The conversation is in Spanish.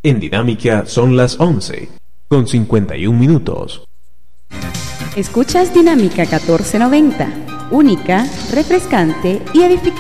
En Dinámica son las 11:51. Escuchas Dinámica 1490, única, refrescante y edificante.